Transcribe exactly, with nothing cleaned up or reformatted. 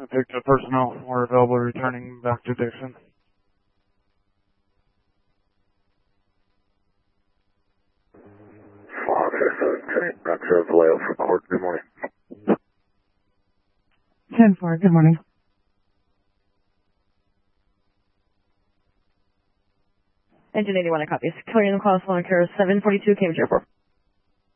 I think the personnel were available returning back to Dixon. Fox seventeen, Metro Vallejo for court. Good morning. ten four, good morning. Engine eighty-one, I copy. Clearing the call, Salon Care seven forty-two, Cambridge Airport.